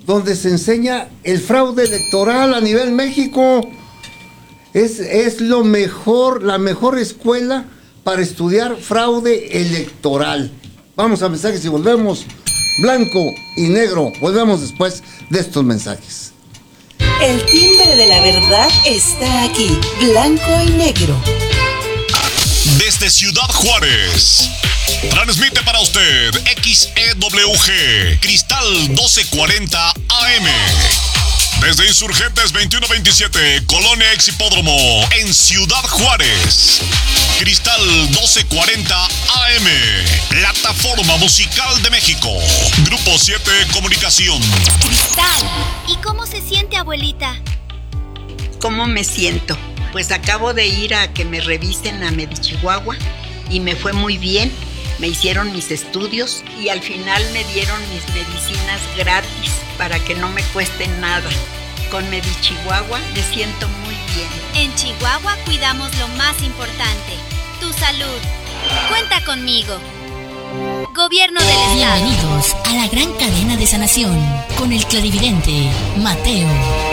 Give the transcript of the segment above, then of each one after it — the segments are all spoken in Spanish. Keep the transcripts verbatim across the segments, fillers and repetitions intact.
donde se enseña el fraude electoral a nivel México. Es, es lo mejor, la mejor escuela para estudiar fraude electoral. Vamos a mensajes y volvemos. Blanco y negro. Volvemos después de estos mensajes. El timbre de la verdad está aquí. Blanco y negro. Desde Ciudad Juárez, transmite para usted X E W G, Cristal doce cuarenta A M. Desde Insurgentes veintiuno veintisiete, Colonia Ex Hipódromo, en Ciudad Juárez. Cristal doce cuarenta A M, Plataforma Musical de México. Grupo siete Comunicación. Cristal, ¿y cómo se siente, abuelita? ¿Cómo me siento? Pues acabo de ir a que me revisen a Medichihuahua y me fue muy bien. Me hicieron mis estudios y al final me dieron mis medicinas gratis para que no me cueste nada. Con Medichihuahua me siento muy bien. En Chihuahua cuidamos lo más importante, tu salud. Cuenta conmigo. Gobierno del Estado. Bienvenidos a la gran cadena de sanación con el clarividente Mateo.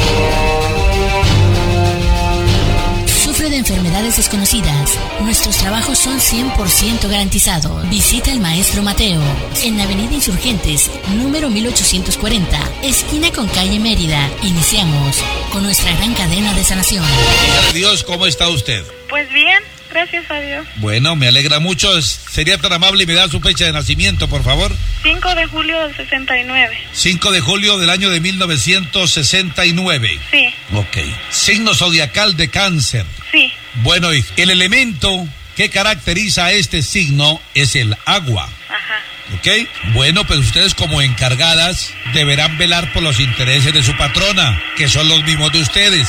Sufre de enfermedades desconocidas. Nuestros trabajos son cien por ciento garantizados. Visita al maestro Mateo en Avenida Insurgentes, número mil ochocientos cuarenta, esquina con calle Mérida. Iniciamos con nuestra gran cadena de sanación. Hija de Dios, ¿cómo está usted? Pues bien, gracias a Dios. Bueno, me alegra mucho. ¿Sería tan amable y me da su fecha de nacimiento, por favor? cinco de julio del sesenta y nueve. cinco de julio del año de mil novecientos sesenta y nueve. Sí. Ok. Signo zodiacal de Cáncer. Sí. Bueno, el elemento que caracteriza a este signo es el agua. Ajá. ¿Ok? Bueno, pues ustedes como encargadas deberán velar por los intereses de su patrona, que son los mismos de ustedes.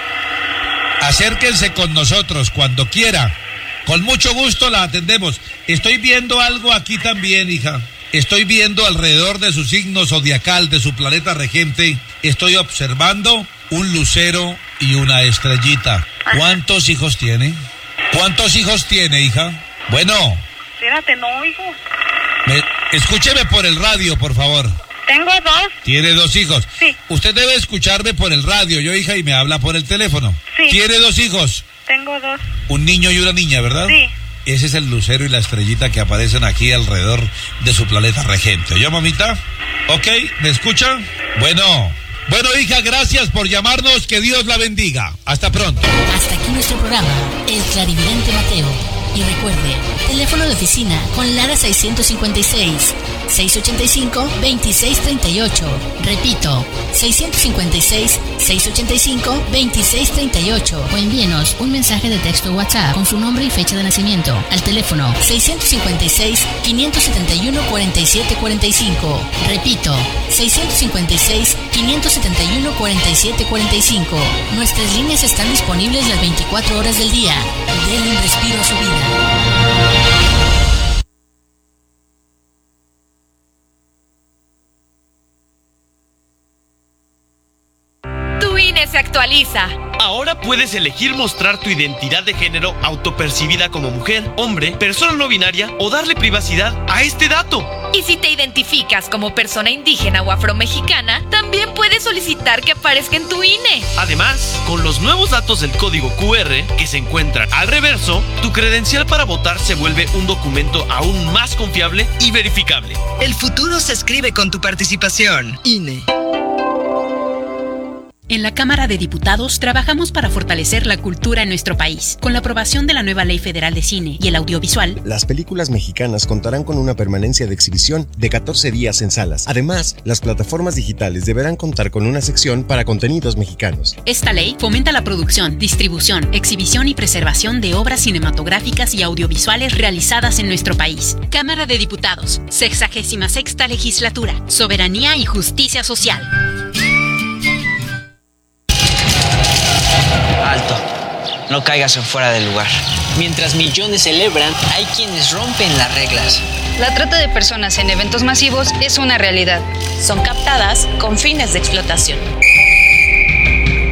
Acérquense con nosotros cuando quiera. Con mucho gusto la atendemos. Estoy viendo algo aquí también, hija. Estoy viendo alrededor de su signo zodiacal, de su planeta regente. Estoy observando un lucero y una estrellita. ¿Cuántos hijos tiene? ¿Cuántos hijos tiene, hija? Bueno. Espérate, no oigo. Me, escúcheme por el radio, por favor. Tengo dos. ¿Tiene dos hijos? Sí. Usted debe escucharme por el radio, yo, hija, y me habla por el teléfono. Sí. ¿Tiene dos hijos? Tengo dos. Un niño y una niña, ¿verdad? Sí. Ese es el lucero y la estrellita que aparecen aquí alrededor de su planeta regente. ¿Yo, mamita? ¿Ok? ¿Me escucha? Bueno. Bueno, hija, gracias por llamarnos. Que Dios la bendiga. Hasta pronto. Hasta aquí nuestro programa, El Clarividente Mateo. Y recuerde, teléfono de oficina con Lara seiscientos cincuenta y seis, seiscientos ochenta y cinco, veintiséis treinta y ocho. Repito, seiscientos cincuenta y seis, seiscientos ochenta y cinco, veintiséis treinta y ocho. O envíenos un mensaje de texto WhatsApp con su nombre y fecha de nacimiento al teléfono seiscientos cincuenta y seis, quinientos setenta y uno, cuarenta y siete cuarenta y cinco. Repito, seiscientos cincuenta y seis, quinientos setenta y uno, cuarenta y siete cuarenta y cinco. Nuestras líneas están disponibles las veinticuatro horas del día. Denle un respiro a su vida. Tu I N E se actualiza. Ahora puedes elegir mostrar tu identidad de género autopercibida como mujer, hombre, persona no binaria o darle privacidad a este dato. Y si te identificas como persona indígena o afromexicana, también puedes solicitar que aparezca en tu I N E. Además, con los nuevos datos del código Q R que se encuentran al reverso, tu credencial para votar se vuelve un documento aún más confiable y verificable. El futuro se escribe con tu participación. I N E. En la Cámara de Diputados trabajamos para fortalecer la cultura en nuestro país. Con la aprobación de la nueva Ley Federal de Cine y el Audiovisual, las películas mexicanas contarán con una permanencia de exhibición de catorce días en salas. Además, las plataformas digitales deberán contar con una sección para contenidos mexicanos. Esta ley fomenta la producción, distribución, exhibición y preservación de obras cinematográficas y audiovisuales realizadas en nuestro país. Cámara de Diputados, sexagésima sexta legislatura, soberanía y justicia social. Alto, no caigas en fuera del lugar. Mientras millones celebran, hay quienes rompen las reglas. La trata de personas en eventos masivos es una realidad. Son captadas con fines de explotación.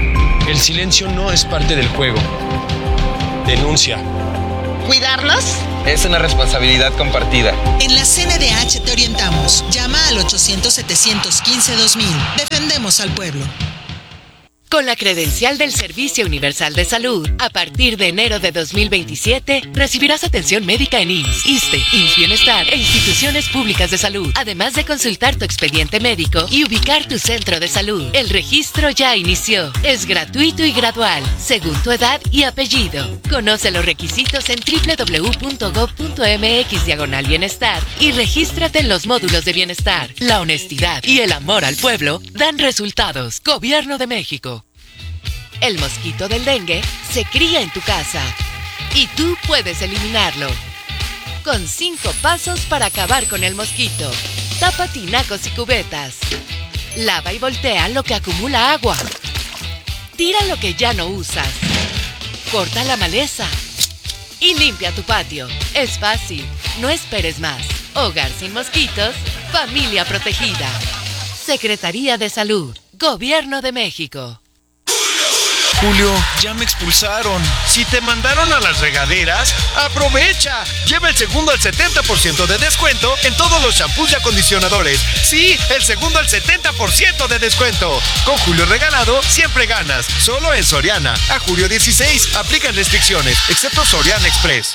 El silencio no es parte del juego. Denuncia. ¿Cuidarnos? Es una responsabilidad compartida. En la C N D H te orientamos. Llama al ochocientos, setecientos quince, dos mil. Defendemos al pueblo. Con la credencial del Servicio Universal de Salud, a partir de enero de dos mil veintisiete, recibirás atención médica en I M S S, ISSSTE, I M S S Bienestar e instituciones públicas de salud, además de consultar tu expediente médico y ubicar tu centro de salud. El registro ya inició. Es gratuito y gradual, según tu edad y apellido. Conoce los requisitos en doble u doble u doble u punto gob punto eme equis diagonal bienestar y regístrate en los módulos de bienestar. La honestidad y el amor al pueblo dan resultados. Gobierno de México. El mosquito del dengue se cría en tu casa y tú puedes eliminarlo. Con cinco pasos para acabar con el mosquito. Tapa tinacos y cubetas. Lava y voltea lo que acumula agua. Tira lo que ya no usas. Corta la maleza. Y limpia tu patio. Es fácil. No esperes más. Hogar sin mosquitos. Familia protegida. Secretaría de Salud. Gobierno de México. Julio, ya me expulsaron. Si te mandaron a las regaderas, aprovecha. Lleva el segundo al setenta por ciento de descuento en todos los shampoos y acondicionadores. Sí, el segundo al setenta por ciento de descuento. Con Julio regalado, siempre ganas. Solo en Soriana. A julio dieciséis, aplican restricciones, excepto Soriana Express.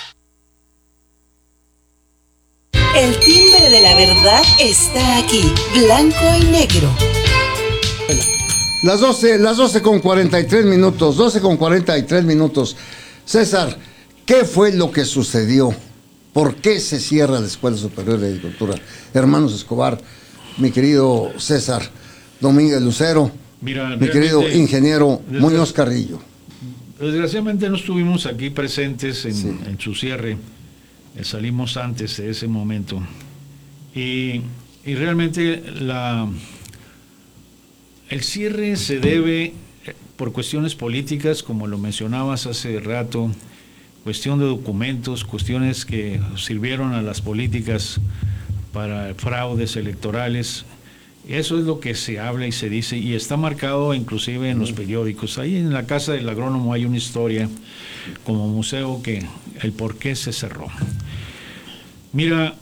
El timbre de la verdad está aquí, blanco y negro. Las doce, las doce con cuarenta y tres minutos, doce con cuarenta y tres minutos. César, ¿qué fue lo que sucedió? ¿Por qué se cierra la Escuela Superior de Agricultura? Hermanos Escobar, mi querido César Domínguez Lucero, Mira, mi querido ingeniero Muñoz Carrillo. Desgraciadamente no estuvimos aquí presentes en, sí. en su cierre, eh, salimos antes de ese momento. Y, y realmente la... El cierre se debe por cuestiones políticas, como lo mencionabas hace rato, cuestión de documentos, cuestiones que sirvieron a las políticas para fraudes electorales. Eso es lo que se habla y se dice, y está marcado inclusive en los periódicos. Ahí en la Casa del Agrónomo hay una historia como museo que el por qué se cerró. Mira,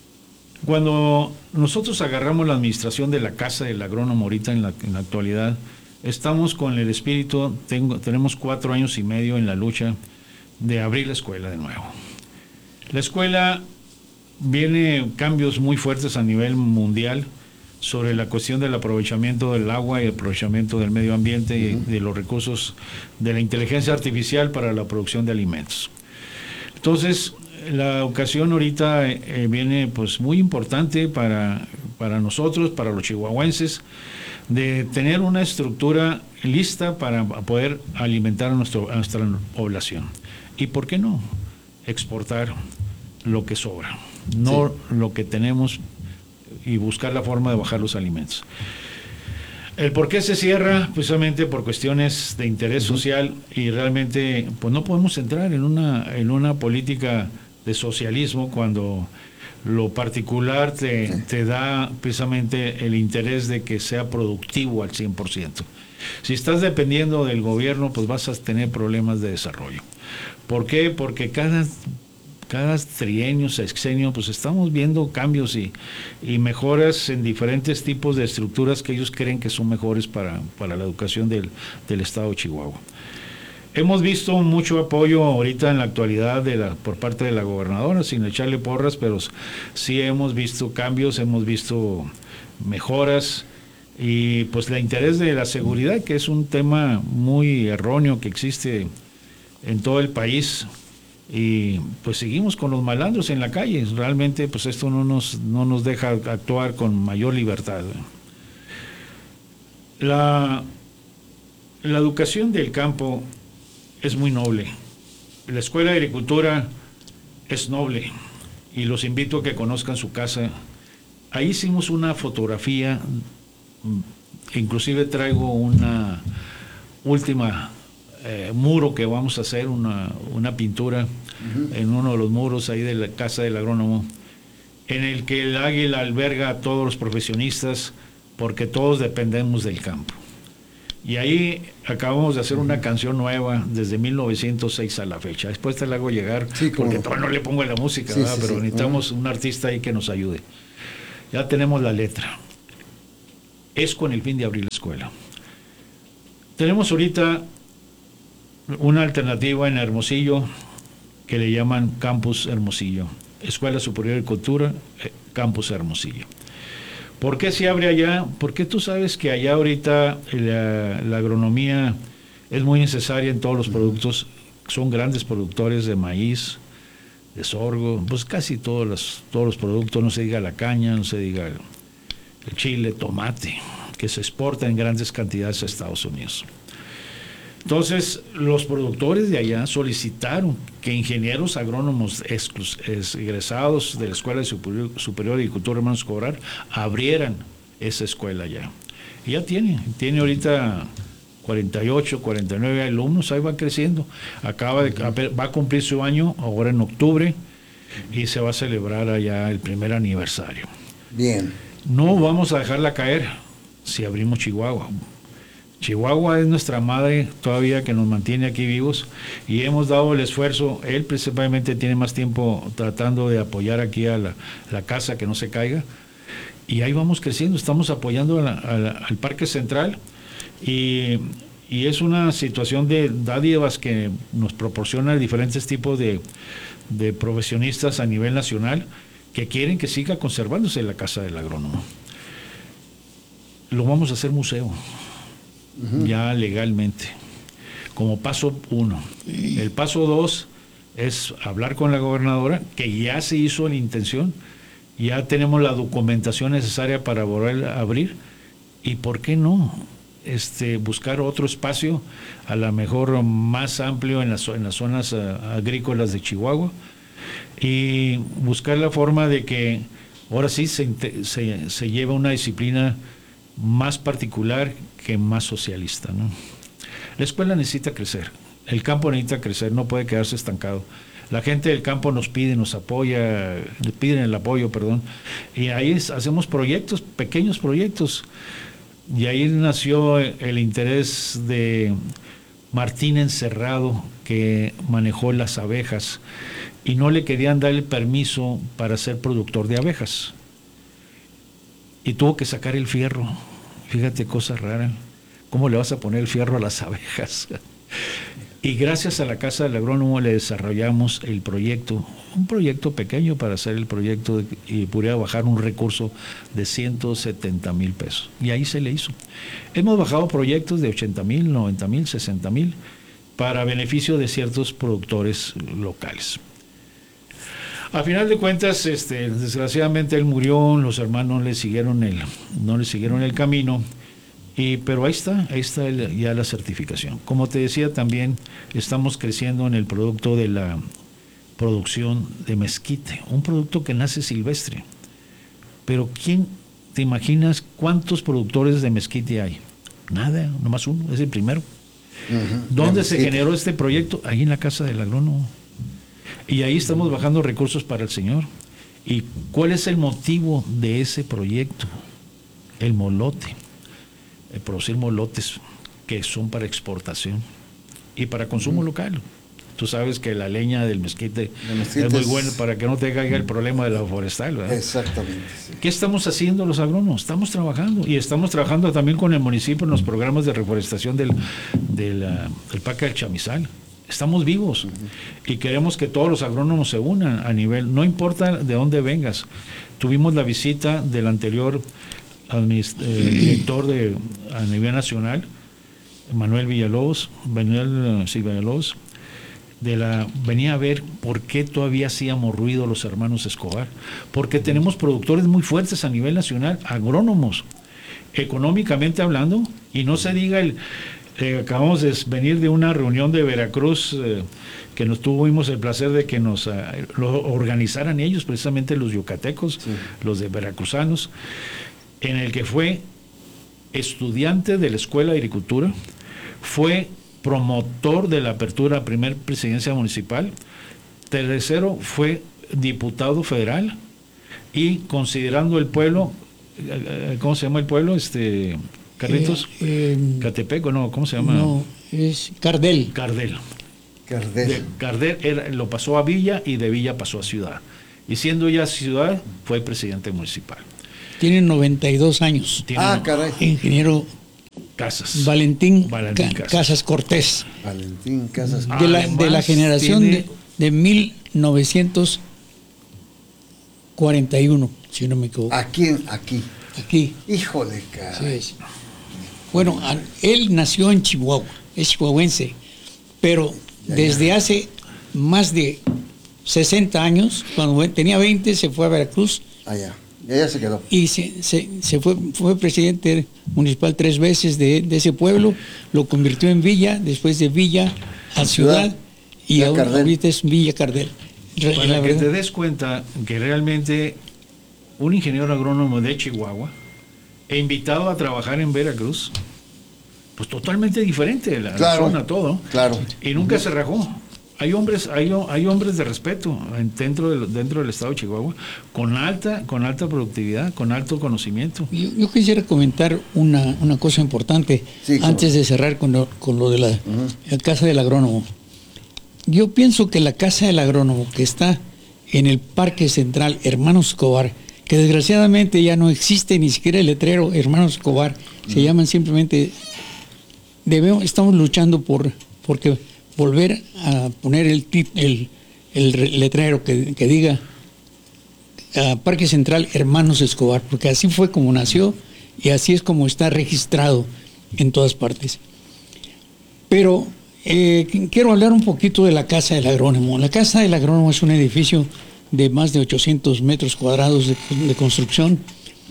cuando nosotros agarramos la administración de la Casa del Agrónomo ahorita en la, en la actualidad, estamos con el espíritu, tengo, tenemos cuatro años y medio en la lucha de abrir la escuela de nuevo. La escuela viene cambios muy fuertes a nivel mundial sobre la cuestión del aprovechamiento del agua y el aprovechamiento del medio ambiente y de los recursos de la inteligencia artificial para la producción de alimentos. Entonces, la ocasión ahorita eh, viene pues muy importante para, para nosotros, para los chihuahuenses, de tener una estructura lista para poder alimentar a, nuestro, a nuestra población. ¿Y por qué no? Exportar lo que sobra, no sí. lo que tenemos, y buscar la forma de bajar los alimentos. El por qué se cierra, precisamente por cuestiones de interés uh-huh. social, y realmente pues no podemos entrar en una, en una política de socialismo cuando lo particular te, sí. te da precisamente el interés de que sea productivo al cien por ciento. Si estás dependiendo del gobierno, pues vas a tener problemas de desarrollo. ¿Por qué? Porque cada, cada trienio, sexenio, pues estamos viendo cambios y, y mejoras en diferentes tipos de estructuras que ellos creen que son mejores para, para la educación del, del estado de Chihuahua. Hemos visto mucho apoyo ahorita en la actualidad de la, por parte de la gobernadora, sin echarle porras, pero sí hemos visto cambios, hemos visto mejoras, y pues el interés de la seguridad, que es un tema muy erróneo que existe en todo el país, y pues seguimos con los malandros en la calle. Realmente pues esto no nos, no nos deja actuar con mayor libertad. La, la educación del campo es muy noble. La Escuela de Agricultura es noble, y los invito a que conozcan su casa. Ahí hicimos una fotografía, inclusive traigo una última eh, muro que vamos a hacer, una, una pintura uh-huh. en uno de los muros ahí de la Casa del Agrónomo, en el que el águila alberga a todos los profesionistas, porque todos dependemos del campo. Y ahí acabamos de hacer una canción nueva desde mil novecientos seis a la fecha. Después te la hago llegar, sí, porque como... todavía no le pongo la música, sí, ¿verdad? sí, Pero sí. necesitamos uh-huh. un artista ahí que nos ayude. Ya tenemos la letra. Es con el fin de abrir la escuela. Tenemos ahorita una alternativa en Hermosillo que le llaman Campus Hermosillo. Escuela Superior de Cultura, eh, Campus Hermosillo. ¿Por qué se abre allá? Porque tú sabes que allá ahorita la, la agronomía es muy necesaria en todos los productos. Son grandes productores de maíz, de sorgo, pues casi todos los, todos los productos, no se diga la caña, no se diga el, el chile, tomate, que se exporta en grandes cantidades a Estados Unidos. Entonces, los productores de allá solicitaron que ingenieros agrónomos exclus, es, egresados de la Escuela Superior, Superior de Agricultura Hermanos Escobar abrieran esa escuela allá. Y ya tiene, tiene ahorita cuarenta y ocho, cuarenta y nueve alumnos, ahí va creciendo. Acaba de, va a cumplir su año ahora en octubre y se va a celebrar allá el primer aniversario. Bien. No vamos a dejarla caer si abrimos Chihuahua. Chihuahua es nuestra madre todavía que nos mantiene aquí vivos y hemos dado el esfuerzo. Él principalmente tiene más tiempo tratando de apoyar aquí a la, la casa que no se caiga y ahí vamos creciendo. Estamos apoyando a la, a la, al Parque Central y, y es una situación de dádivas que nos proporciona diferentes tipos de, de profesionistas a nivel nacional que quieren que siga conservándose la Casa del Agrónomo. Lo vamos a hacer museo. Uh-huh. Ya legalmente, como paso uno. El paso dos es hablar con la gobernadora, que ya se hizo la intención, ya tenemos la documentación necesaria para volver a abrir, y por qué no este, buscar otro espacio, a lo mejor más amplio en las, en las zonas uh, agrícolas de Chihuahua, y buscar la forma de que ahora sí se, se, se lleve una disciplina más particular que más socialista, ¿no? La escuela necesita crecer, el campo necesita crecer, no puede quedarse estancado. La gente del campo nos pide, nos apoya, le piden el apoyo, perdón, y ahí es, hacemos proyectos, pequeños proyectos, y ahí nació el interés de Martín Encerrado, que manejó las abejas, y no le querían dar el permiso para ser productor de abejas, y tuvo que sacar el fierro. Fíjate, cosa rara, ¿cómo le vas a poner el fierro a las abejas? Y gracias a la Casa del Agrónomo le desarrollamos el proyecto, un proyecto pequeño para hacer el proyecto y pudiera bajar un recurso de ciento setenta mil pesos. Y ahí se le hizo. Hemos bajado proyectos de ochenta mil, noventa mil, sesenta mil para beneficio de ciertos productores locales. A final de cuentas, este, desgraciadamente él murió, los hermanos le siguieron el, no le siguieron el camino, y, pero ahí está, ahí está el, ya la certificación. Como te decía, también estamos creciendo en el producto de la producción de mezquite, un producto que nace silvestre. Pero ¿quién te imaginas cuántos productores de mezquite hay? Nada, nomás uno, es el primero. Uh-huh. ¿Dónde se generó este proyecto? Ahí en la Casa del Agrónomo. Y ahí estamos bajando recursos para el señor. ¿Y cuál es el motivo de ese proyecto? El molote. El producir molotes que son para exportación y para consumo uh-huh. local. Tú sabes que la leña del mezquite, mezquite es muy buena para que no te caiga el problema de la forestal, ¿verdad? Exactamente. Sí. ¿Qué estamos haciendo los agrónomos? Estamos trabajando y estamos trabajando también con el municipio en los programas de reforestación del, del, uh, del Parque del Chamizal. Estamos vivos uh-huh. y queremos que todos los agrónomos se unan a nivel, no importa de dónde vengas. Tuvimos la visita del anterior administ- eh, director de, a nivel nacional, Manuel Villalobos, Manuel, sí, Villalobos, de la, venía a ver por qué todavía hacíamos ruido los hermanos Escobar, porque tenemos productores muy fuertes a nivel nacional, agrónomos, económicamente hablando, y no se diga el... Eh, acabamos de venir de una reunión de Veracruz eh, que nos tuvimos el placer de que nos uh, lo organizaran ellos, precisamente los yucatecos, sí. los de veracruzanos, en el que fue estudiante de la Escuela de Agricultura, fue promotor de la apertura a primer presidencia municipal, tercero fue diputado federal y considerando el pueblo, ¿cómo se llama el pueblo? Este Carlitos, Eh, eh, Catepec, ¿o no? ¿Cómo se llama? No, es Cardel. Cardel. Cardel. De Cardel era- lo pasó a Villa y de Villa pasó a Ciudad. Y siendo ya Ciudad, fue presidente municipal. Tiene noventa y dos años. Tiene Ah, no- caray. Ingeniero Casas. Valentín, Valentín Ca- Casas. Casas Cortés. Valentín Casas. De la, de la Además, generación tiene- de, de mil novecientos cuarenta y uno, si no me equivoco. Aquí, en- aquí. Aquí. Híjole, Sí, caray. es. Bueno, a- él nació en Chihuahua, es chihuahuense, pero Ya, desde ya. hace más de sesenta años, cuando tenía veinte, se fue a Veracruz Allá. Ya, ya se quedó. y se, se, se fue, fue presidente municipal tres veces de, de ese pueblo, lo convirtió en Villa, después de Villa a Ciudad, Ciudad. y Ya ahora- Cardel. ahorita es Villa Cardel. Re- Para la que verdad- te des cuenta que realmente un ingeniero agrónomo de Chihuahua e invitado a trabajar en Veracruz, pues totalmente diferente la, la Claro. zona, todo. Claro. Y nunca se rajó. Hay hombres, hay, hay hombres de respeto en- dentro del, dentro del estado de Chihuahua, con alta, con alta productividad, con alto conocimiento. Yo, yo quisiera comentar una, una cosa importante Sí, cómo antes no. de cerrar con lo, con lo de la, la Casa del Agrónomo. Yo pienso que la Casa del Agrónomo, que está en el Parque Central Hermanos Escobar, que desgraciadamente ya no existe ni siquiera el letrero Hermanos Escobar, se llaman simplemente, debemos, estamos luchando por porque volver a poner el, tip- el, el re- letrero que, que diga ah, Parque Central Hermanos Escobar, porque así fue como nació y así es como está registrado en todas partes. Pero eh, qu- quiero hablar un poquito de la Casa del Agrónomo. La Casa del Agrónomo es un edificio de más de ochocientos metros cuadrados de, de construcción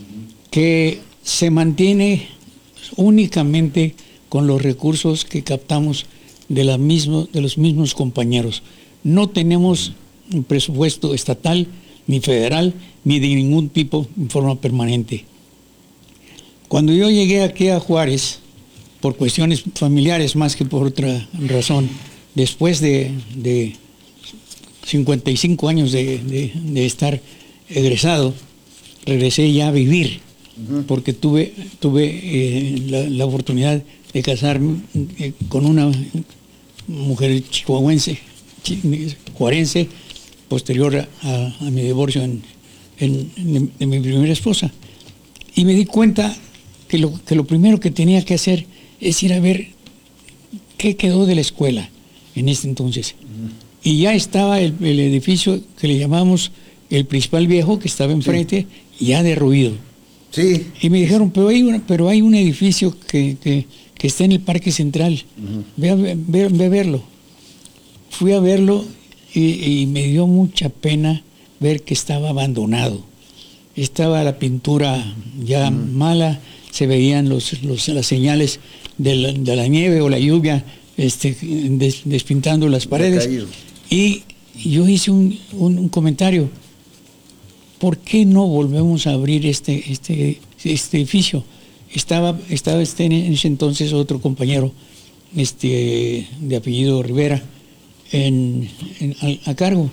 que se mantiene únicamente con los recursos que captamos de, la mismo, de los mismos compañeros. No tenemos un presupuesto estatal, ni federal, ni de ningún tipo en forma permanente. Cuando yo llegué aquí a Juárez, por cuestiones familiares más que por otra razón, después de, de cincuenta y cinco años de, de- de estar egresado, regresé ya a vivir, porque tuve, tuve eh, la, la oportunidad de casarme eh, con una mujer chihuahuense, chi- juarense, posterior a, a- a mi divorcio en, en- de, de mi primera esposa. Y me di cuenta que lo, que lo primero que tenía que hacer es ir a ver qué quedó de la escuela en este entonces. Y ya estaba el, el edificio que le llamamos el principal viejo, que estaba enfrente, ya derruido. Sí. Y me dijeron, pero hay, una- pero hay un edificio que, que- que está en el Parque Central. Ve a, ve- ve a verlo. Fui a verlo y, y me dio mucha pena ver que estaba abandonado. Estaba la pintura ya mala, se veían los, los- las señales de la, de la nieve o la lluvia este, des- despintando las paredes. Decaído. Y yo hice un, un- un comentario. ¿Por qué no volvemos a abrir este, este, este edificio? Estaba, estaba este, en ese entonces otro compañero este, de apellido Rivera en, en- a, a cargo.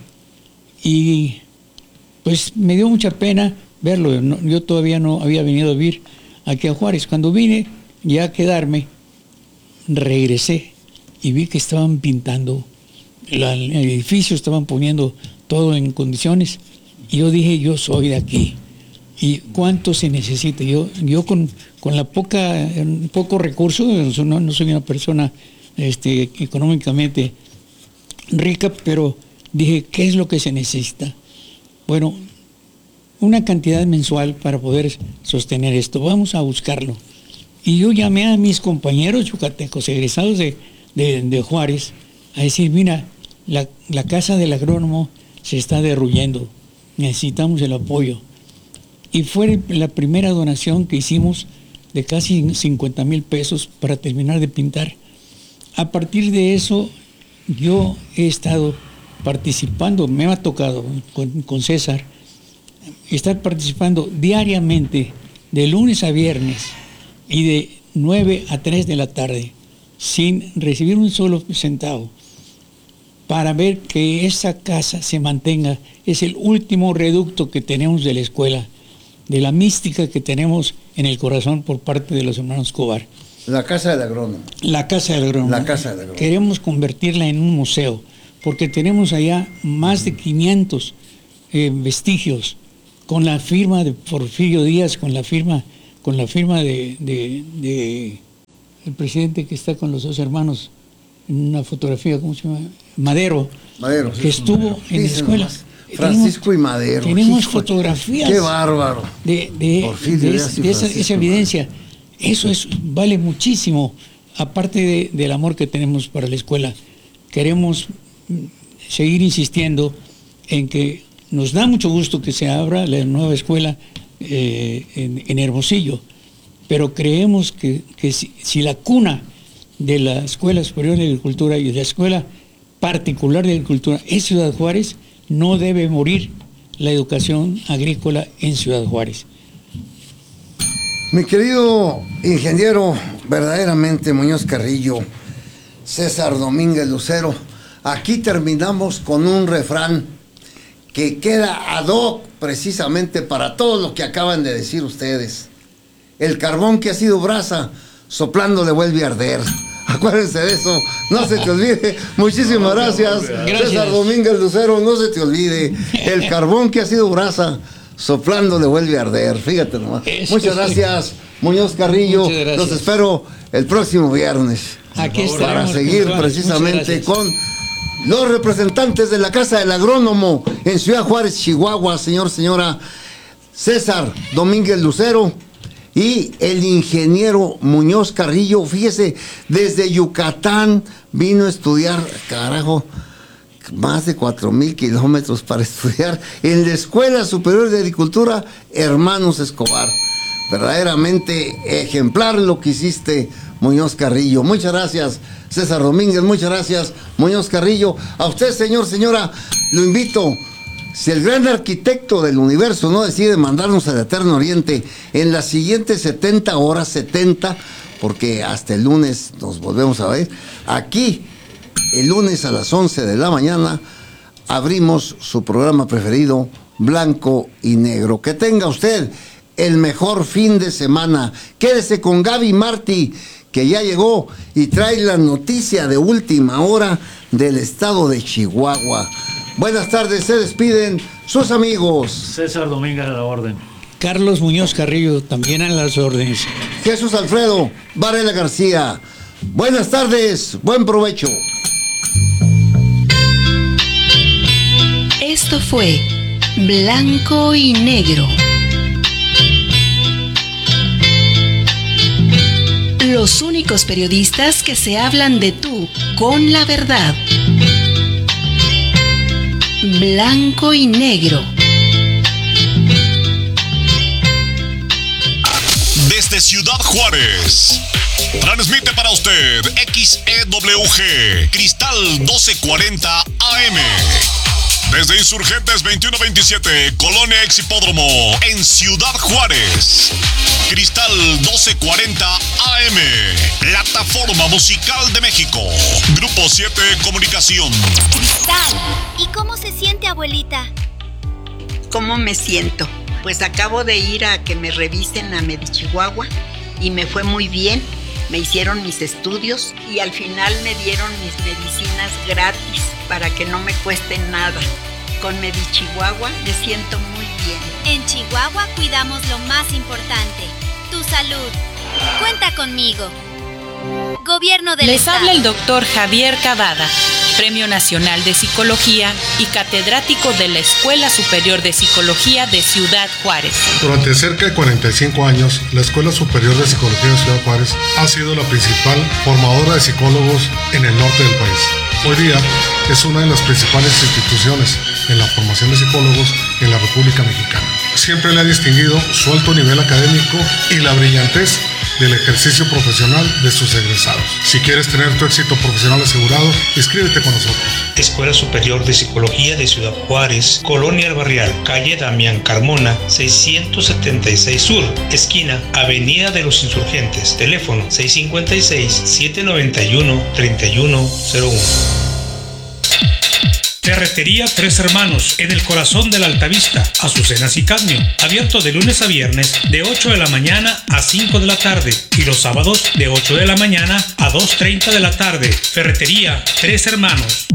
Y pues me dio mucha pena verlo. No- yo todavía no había venido a vivir aquí a Juárez. Cuando vine ya a quedarme, regresé y vi que estaban pintando la- el edificio, estaban poniendo todo en condiciones. Y yo dije, yo soy de aquí. ¿Y cuánto se necesita? Yo, yo con, con la poca, eh, poco recurso, no, no soy una persona este, económicamente rica, pero dije, ¿qué es lo que se necesita? Bueno, una cantidad mensual para poder sostener esto. Vamos a buscarlo. Y yo llamé a mis compañeros yucatecos, egresados de, de, de Juárez, a decir, mira, la, la casa del agrónomo se está derruyendo, necesitamos el apoyo. Y fue la primera donación que hicimos de casi cincuenta mil pesos para terminar de pintar. A partir de eso, yo he estado participando, me ha tocado con, con César, estar participando diariamente, de lunes a viernes, y de nueve a tres de la tarde, sin recibir un solo centavo, para ver que esa casa se mantenga. Es el último reducto que tenemos de la escuela. de la mística que tenemos en el corazón por parte de los hermanos Escobar. La Casa del Agrónomo. La Casa del Agrónomo. La Casa del Agrónomo. Queremos convertirla en un museo, porque tenemos allá más de quinientos eh, vestigios, con la firma de Porfirio Díaz, con la firma, con la firma de, de, de el presidente que está con los dos hermanos en una fotografía, ¿cómo se llama? Madero. Madero. Que estuvo Madero. en la escuela. Francisco tenemos, y Madero. Tenemos Hijo, fotografías. Qué bárbaro. De, de, de, de, esa, de esa, esa evidencia. Eso es, vale muchísimo, aparte de, del amor que tenemos para la escuela. Queremos seguir insistiendo en que nos da mucho gusto que se abra la nueva escuela eh, en, en Hermosillo, pero creemos que, que si, si la cuna de la Escuela Superior de Agricultura y de la Escuela Particular de Agricultura es Ciudad Juárez, no debe morir la educación agrícola en Ciudad Juárez. Mi querido ingeniero, verdaderamente Muñoz Carrillo, César Domínguez Lucero, aquí terminamos con un refrán que queda ad hoc precisamente para todo lo que acaban de decir ustedes. El carbón que ha sido brasa, soplando le vuelve a arder. Acuérdense de eso, no se te olvide. Muchísimas gracias, gracias, César Domínguez Lucero, no se te olvide. El carbón que ha sido brasa, soplando le vuelve a arder. Fíjate nomás. Eso Muchas gracias, Muñoz Carrillo. Los espero el próximo viernes. Aquí para seguir precisamente con los representantes de la Casa del Agrónomo en Ciudad Juárez, Chihuahua, señor, señora César Domínguez Lucero y el ingeniero Muñoz Carrillo. Fíjese, desde Yucatán vino a estudiar, carajo, más de cuatro mil kilómetros para estudiar en la Escuela Superior de Agricultura Hermanos Escobar. Verdaderamente ejemplar lo que hiciste, Muñoz Carrillo. Muchas gracias, César Domínguez. Muchas gracias, Muñoz Carrillo. A usted, señor, señora, lo invito. Si el gran arquitecto del universo no decide mandarnos al Eterno Oriente en las siguientes setenta horas, setenta, porque hasta el lunes nos volvemos a ver, aquí, el lunes a las once de la mañana, abrimos su programa preferido, Blanco y Negro. Que tenga usted el mejor fin de semana. Quédese con Gaby Martí, que ya llegó y trae la noticia de última hora del estado de Chihuahua. Buenas tardes, se despiden sus amigos. César Domínguez a la orden. Carlos Muñoz Carrillo también a las órdenes. Jesús Alfredo Varela García. Buenas tardes, buen provecho. Esto fue Blanco y Negro. Los únicos periodistas que se hablan de tú con la verdad. Blanco y Negro. Desde Ciudad Juárez, transmite para usted X E W G, Cristal doce cuarenta A M. Desde Insurgentes veintiuno veintisiete, Colonia Ex Hipódromo, en Ciudad Juárez. Cristal doce cuarenta A M, Plataforma Musical de México. Grupo siete Comunicación. Cristal, ¿y cómo se siente, abuelita? ¿Cómo me siento? Pues acabo de ir a que me revisen a Medichihuahua y me fue muy bien. Me hicieron mis estudios y al final me dieron mis medicinas gratis para que no me cueste nada. Con Medichihuahua me siento muy bien. En Chihuahua cuidamos lo más importante, tu salud. Cuenta conmigo. Gobierno del Les Estado. habla el doctor Javier Cavada, Premio Nacional de Psicología y catedrático de la Escuela Superior de Psicología de Ciudad Juárez. Durante cerca de cuarenta y cinco años, la Escuela Superior de Psicología de Ciudad Juárez ha sido la principal formadora de psicólogos en el norte del país. Hoy día es una de las principales instituciones en la formación de psicólogos en la República Mexicana. Siempre le ha distinguido su alto nivel académico y la brillantez del ejercicio profesional de sus egresados. Si quieres tener tu éxito profesional asegurado, inscríbete con nosotros. Escuela Superior de Psicología de Ciudad Juárez, Colonia El Barrial, calle Damián Carmona, seiscientos setenta y seis Sur, esquina Avenida de los Insurgentes, teléfono seis cinco seis, siete nueve uno, tres uno cero uno. Ferretería Tres Hermanos, en el corazón de la Altavista, Azucenas y Cadmio. Abierto de lunes a viernes, de ocho de la mañana a cinco de la tarde. Y los sábados, de ocho de la mañana a dos treinta de la tarde. Ferretería Tres Hermanos.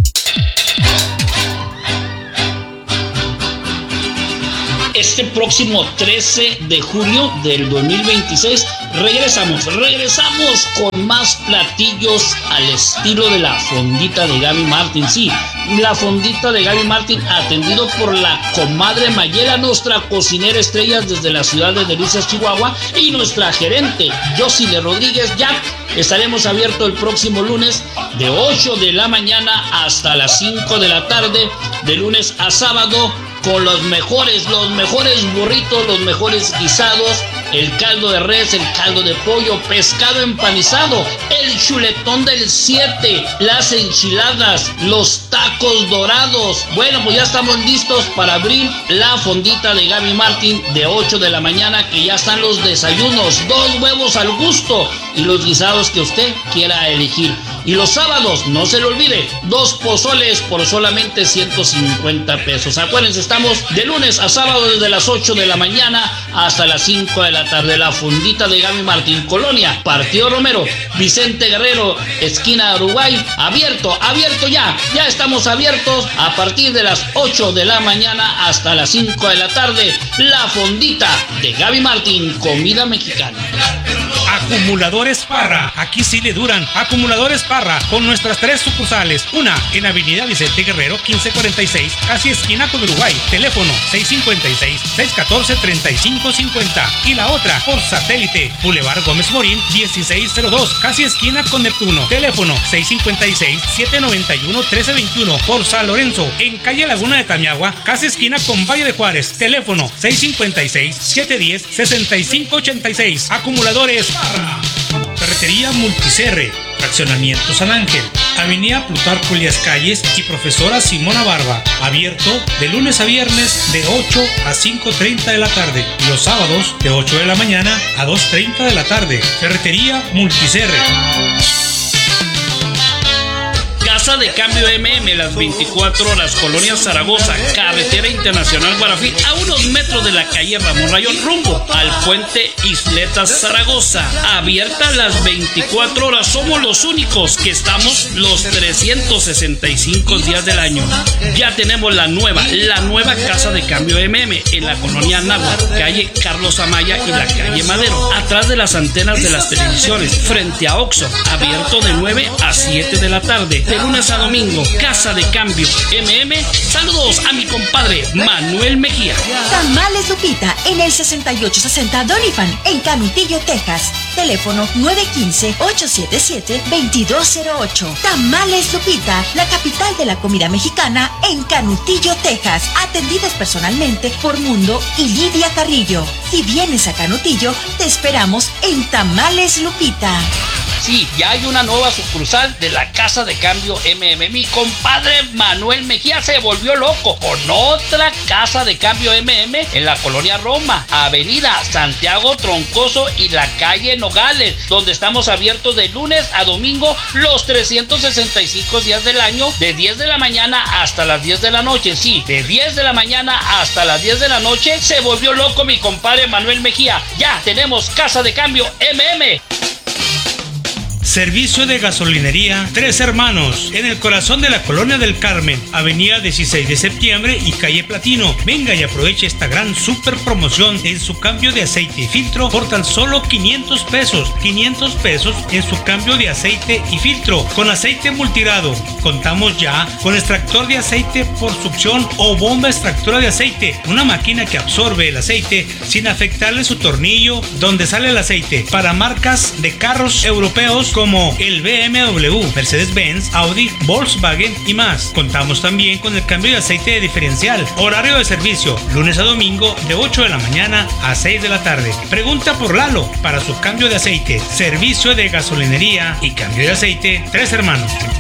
Este próximo trece de julio del dos mil veintiséis regresamos, regresamos con más platillos al estilo de la fondita de Gaby Martín. Sí, la fondita de Gaby Martín, atendido por la comadre Mayela, nuestra cocinera estrella desde la ciudad de Delicias, Chihuahua, y nuestra gerente, Josile Rodríguez Jack. Estaremos abiertos el próximo lunes de ocho de la mañana hasta las cinco de la tarde, de lunes a sábado, con los mejores, los mejores burritos, los mejores guisados, el caldo de res, el caldo de pollo, pescado empanizado, el chuletón del siete, las enchiladas, los tacos dorados. Bueno, pues ya estamos listos para abrir la fondita de Gaby Martín de ocho de la mañana, que ya están los desayunos, dos huevos al gusto y los guisados que usted quiera elegir. Y los sábados, no se le olvide, dos pozoles por solamente ciento cincuenta pesos. Acuérdense, estamos de lunes a sábado desde las ocho de la mañana hasta las cinco de la tarde. La fondita de Gaby Martín, Colonia Partido Romero, Vicente Guerrero, esquina Uruguay. Abierto, abierto ya, ya estamos abiertos a partir de las ocho de la mañana hasta las cinco de la tarde. La fondita de Gaby Martín, comida mexicana. Acumuladores Parra, aquí sí le duran. Acumuladores Parra, con nuestras tres sucursales. Una en Avenida Vicente Guerrero, quince cuarenta y seis, casi esquina con Uruguay. Teléfono seis cinco seis, seis uno cuatro, tres cinco cinco cero. Y la otra por satélite, Boulevard Gómez Morín, dieciséis cero dos, casi esquina con Neptuno. Teléfono seis cinco seis, siete nueve uno, uno tres dos uno. Por San Lorenzo, en calle Laguna de Tamiagua, casi esquina con Valle de Juárez. Teléfono seis cinco seis, siete uno cero, seis cinco ocho seis. Acumuladores Parra. Ferretería Multicerre, Fraccionamiento San Ángel, Avenida Plutarco Elías Calles y Profesora Simona Barba. Abierto de lunes a viernes de ocho a cinco treinta de la tarde. Y los sábados de ocho de la mañana a dos treinta de la tarde. Ferretería Multicerre. Casa de Cambio M M, las veinticuatro horas, Colonia Zaragoza, Carretera Internacional Guarafí, a unos metros de la calle Ramón Rayón, rumbo al puente Isletas Zaragoza. Abierta las veinticuatro horas, somos los únicos que estamos los trescientos sesenta y cinco días del año. Ya tenemos la nueva, la nueva Casa de Cambio M M en la colonia Anáhuac, calle Carlos Amaya y la calle Madero, atrás de las antenas de las televisiones, frente a Oxxo. Abierto de nueve a siete de la tarde. De lunes a domingo, Casa de Cambio M M. Saludos a mi compadre Manuel Mejía. Tamales Lupita en el sesenta y ocho sesenta Doniphan en Canutillo, Texas. Teléfono nueve uno cinco, ocho siete siete, dos dos cero ocho. Tamales Lupita, la capital de la comida mexicana en Canutillo, Texas. Atendidas personalmente por Mundo y Lidia Carrillo. Si vienes a Canutillo, te esperamos en Tamales Lupita. Sí, ya hay una nueva sucursal de la Casa de Cambio M M. Mi compadre Manuel Mejía se volvió loco con otra Casa de Cambio M M en la colonia Roma, Avenida Santiago Troncoso y la calle Nogales, donde estamos abiertos de lunes a domingo los trescientos sesenta y cinco días del año, de diez de la mañana hasta las diez de la noche. Sí, de diez de la mañana hasta las diez de la noche. Se volvió loco mi compadre Manuel Mejía. Ya tenemos Casa de Cambio M M. Servicio de gasolinería Tres Hermanos, en el corazón de la Colonia del Carmen, Avenida dieciséis de septiembre y calle Platino. Venga y aproveche esta gran super promoción en su cambio de aceite y filtro por tan solo quinientos pesos. quinientos pesos en su cambio de aceite y filtro con aceite multirado. Contamos ya con extractor de aceite por succión o bomba extractora de aceite, una máquina que absorbe el aceite sin afectarle su tornillo donde sale el aceite, para marcas de carros europeos como el B M W, Mercedes-Benz, Audi, Volkswagen y más. Contamos también con el cambio de aceite de diferencial. Horario de servicio, lunes a domingo de ocho de la mañana a seis de la tarde. Pregunta por Lalo para su cambio de aceite. Servicio de gasolinería y cambio de aceite Tres Hermanos.